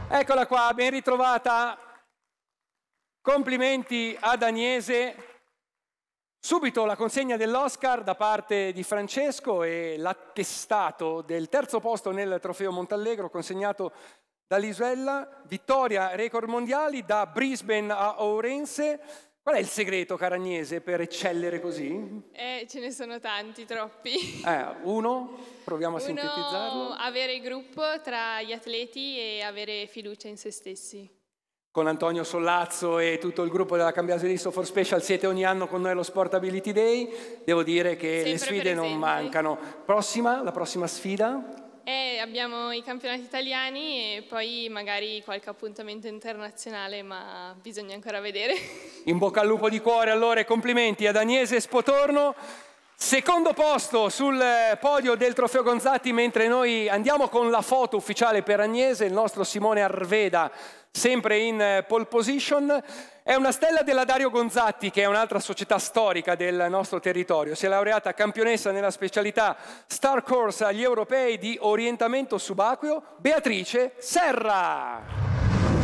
Eccola qua, ben ritrovata. Complimenti ad Agnese. Subito la consegna dell'Oscar da parte di Francesco e l'attestato del terzo posto nel Trofeo Montallegro consegnato da Lisuella. Vittoria, record mondiali da Brisbane a Ourense. Qual è il segreto, cara Agnese, per eccellere così? Ce ne sono tanti, troppi. Uno, proviamo a sintetizzarlo. Avere gruppo tra gli atleti e avere fiducia in se stessi. Con Antonio Sollazzo e tutto il gruppo della Cambiaso Listo for Special siete ogni anno con noi allo Sport Ability Day. Devo dire che sempre le sfide presenti. non mancano. La prossima sfida? Abbiamo i campionati italiani e poi magari qualche appuntamento internazionale, ma bisogna ancora vedere. In bocca al lupo di cuore allora e complimenti ad Agnese Spotorno. Secondo posto sul podio del Trofeo Gonzatti, mentre noi andiamo con la foto ufficiale per Agnese, il nostro Simone Arveda sempre in pole position. È una stella della Dario Gonzatti, che è un'altra società storica del nostro territorio. Si è laureata campionessa nella specialità Star Course agli europei di orientamento subacqueo, Beatrice Serra.